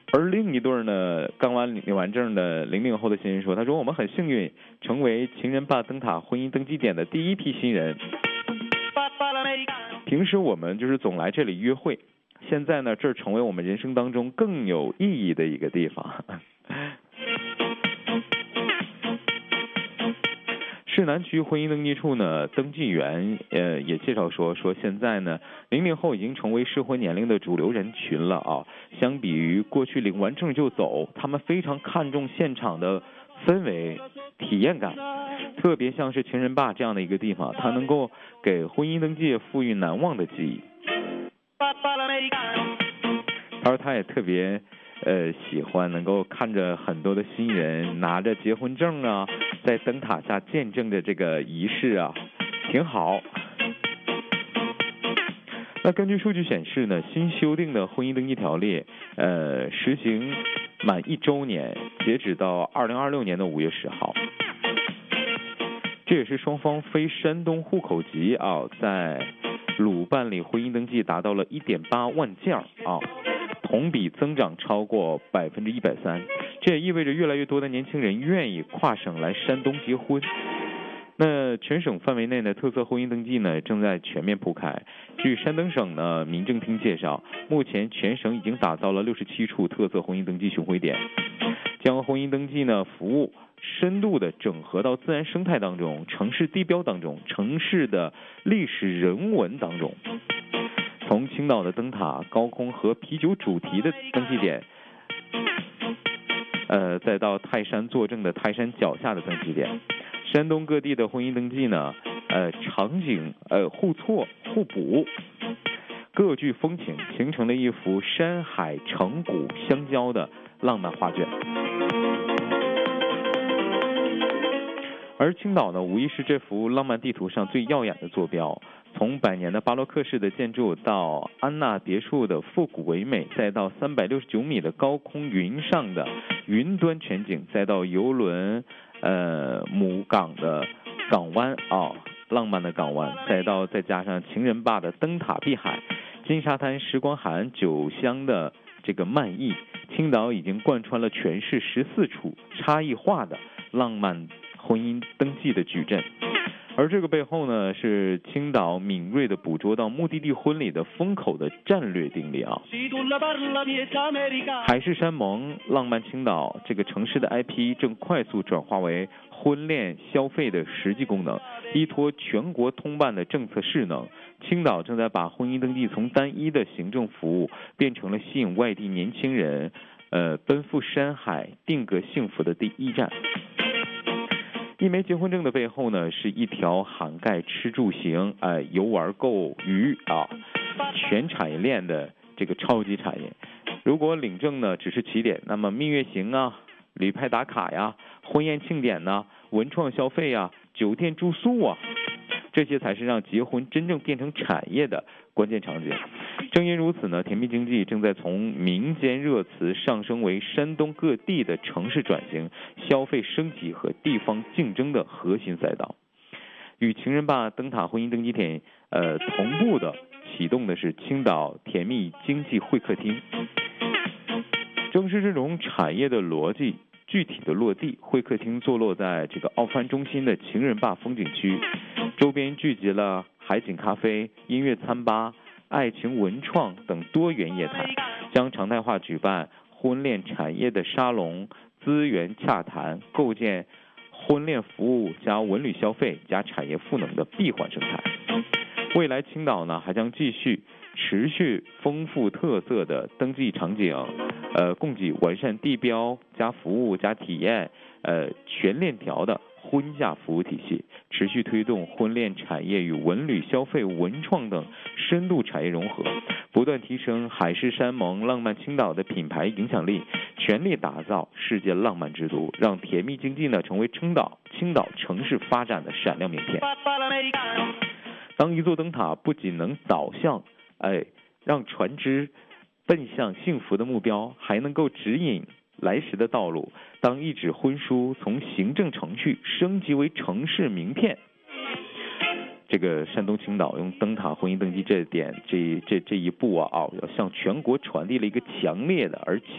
而另一对呢，刚领完证的00后的新人说，他说我们很幸运成为情人坝灯塔婚姻登记点的第一批新人。平时我们就是总来这里约会，现在呢，这成为我们人生当中更有意义的一个地方。市南区婚姻登记处呢，登记员也介绍说现在呢，00后已经成为适婚年龄的主流人群了啊。相比于过去领完证就走，他们非常看重现场的氛围、体验感，特别像是情人坝这样的一个地方，它能够给婚姻登记赋予难忘的记忆。他说他也特别喜欢能够看着很多的新人拿着结婚证啊，在灯塔下见证着这个仪式啊，挺好。那根据数据显示呢，新修订的婚姻登记条例实行满1周年，截止到2026年的5月10号。这也是双方非山东户口籍啊，在鲁办理婚姻登记达到了1.8万件啊，同比增长超过130%。这也意味着越来越多的年轻人愿意跨省来山东结婚。那全省范围内的特色婚姻登记呢，正在全面铺开。据山东省呢民政厅介绍，目前全省已经打造了67处特色婚姻登记巡回点，将婚姻登记呢服务深度的整合到自然生态当中、城市地标当中、城市的历史人文当中。从青岛的灯塔、高空和啤酒主题的登记点，再到泰山坐镇的泰山脚下的登记点，山东各地的婚姻登记呢，场景互错互补，各具风情，形成了一幅山海城谷相交的浪漫画卷。而青岛呢，无疑是这幅浪漫地图上最耀眼的坐标。从百年的巴洛克式的建筑，到安娜别墅的复古唯美，再到369米的高空云上的云端全景，再到游轮母港的港湾啊，浪漫的港湾，再加上情人坝的灯塔碧海，金沙滩时光海岸酒乡的这个漫意，青岛已经贯穿了全市14处差异化的浪漫婚姻登记的矩阵。而这个背后呢，是青岛敏锐的捕捉到目的地婚礼的风口的战略定力啊。海誓山盟浪漫青岛这个城市的 IP 正快速转化为婚恋消费的实际功能，依托全国通办的政策势能，青岛正在把婚姻登记从单一的行政服务变成了吸引外地年轻人奔赴山海定格幸福的第一站。一枚结婚证的背后呢，是一条涵盖吃住行、游玩购娱啊全产业链的这个超级产业。如果领证呢只是起点，那么蜜月行啊、旅拍打卡呀、婚宴庆典呐、文创消费啊、酒店住宿啊，这些才是让结婚真正变成产业的关键场景。正因如此呢，甜蜜经济正在从民间热词上升为山东各地的城市转型、消费升级和地方竞争的核心赛道。与情人坝灯塔婚姻登记点同步的启动的是青岛甜蜜经济会客厅。正是这种产业的逻辑具体的落地，会客厅坐落在这个奥帆中心的情人坝风景区，周边聚集了海景咖啡、音乐餐吧、爱情文创等多元业态，将常态化举办婚恋产业的沙龙、资源洽谈，构建婚恋服务加文旅消费加产业赋能的闭环生态。未来青岛呢还将继续持续丰富特色的登记场景，供给完善地标加服务加体验，全链条的婚嫁服务体系，持续推动婚恋产业与文旅消费、文创等深度产业融合，不断提升海誓山盟浪漫青岛的品牌影响力，全力打造世界浪漫之都，让甜蜜经济呢成为青岛城市发展的闪亮名片。当一座灯塔不仅能导向让船只奔向幸福的目标，还能够指引来时的道路。当一纸婚书从行政程序升级为城市名片，这个山东青岛用灯塔婚姻登记这一步要向全国传递了一个强烈的而且